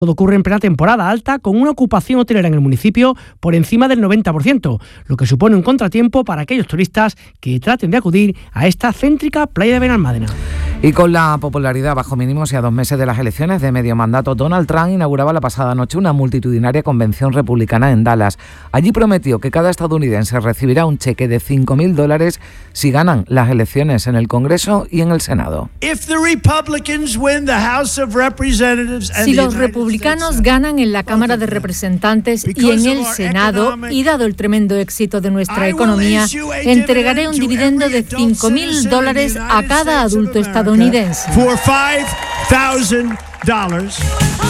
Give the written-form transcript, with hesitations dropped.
Todo ocurre en plena temporada alta, con una ocupación hotelera en el municipio por encima del 90%, lo que supone un contratiempo para aquellos turistas que traten de acudir a esta céntrica playa de Benalmádena. Y con la popularidad bajo mínimos y a 2 meses de las elecciones de medio mandato, Donald Trump inauguraba la pasada noche una multitudinaria convención republicana en Dallas. Allí prometió que cada estadounidense recibirá un cheque de $5.000 si ganan las elecciones en el Congreso y en el Senado. Si los republicanos ganan en la Cámara de Representantes y en el Senado, y dado el tremendo éxito de nuestra economía, entregaré un dividendo de $5.000 a cada adulto estadounidense.